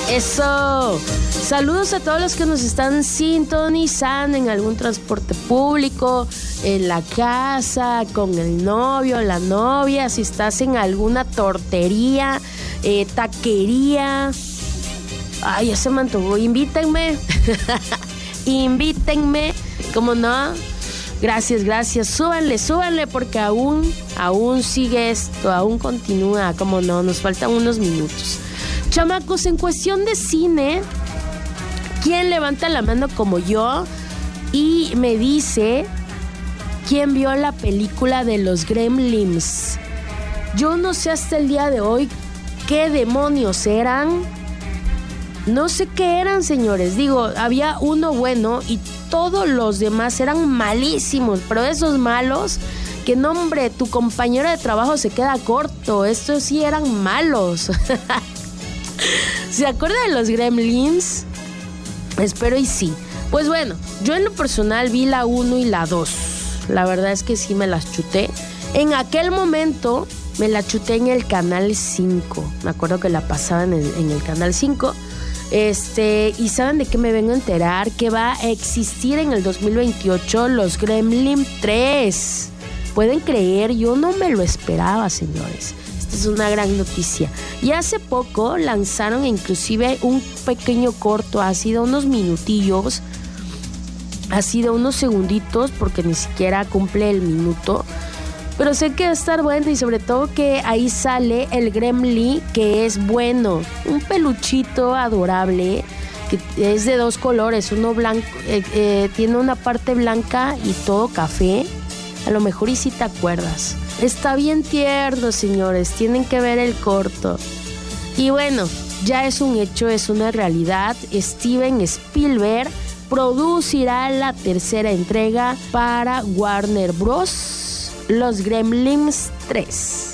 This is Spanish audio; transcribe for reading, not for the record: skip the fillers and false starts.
Eso. Saludos a todos los que nos están sintonizando en algún transporte público, en la casa, con el novio, la novia, si estás en alguna tortería, taquería. Ay, ya se me antojó. Invítenme. Invítenme. ¿Cómo no? Gracias. Súbanle porque aún sigue esto, aún continúa. ¿Cómo no? Nos faltan unos minutos. Chamacos, en cuestión de cine, ¿quién levanta la mano como yo y me dice quién vio la película de los Gremlins? Yo no sé hasta el día de hoy qué demonios eran. No sé qué eran, señores. Digo, había uno bueno y todos los demás eran malísimos, pero esos malos, que no, hombre, tu compañero de trabajo se queda corto. Estos sí eran malos. ¿Se acuerdan de los Gremlins? Espero y sí. Pues bueno, yo en lo personal vi la 1 y la 2. La verdad es que sí me las chuté. En aquel momento me la chuté en el Canal 5. Me acuerdo que la pasaban en el Canal 5. Y ¿saben de qué me vengo a enterar? Que va a existir en el 2028 los Gremlin 3. ¿Pueden creer? Yo no me lo esperaba, señores. Esta es una gran noticia. Y hace poco lanzaron inclusive un pequeño corto, ha sido unos minutillos, ha sido unos segunditos, porque ni siquiera cumple el minuto. Pero sé que va a estar bueno y sobre todo que ahí sale el Gremlin que es bueno. Un peluchito adorable que es de dos colores. Uno blanco, tiene una parte blanca y todo café. A lo mejor y si te acuerdas. Está bien tierno, señores. Tienen que ver el corto. Y bueno, ya es un hecho, es una realidad. Steven Spielberg producirá la tercera entrega para Warner Bros. Los Gremlins 3.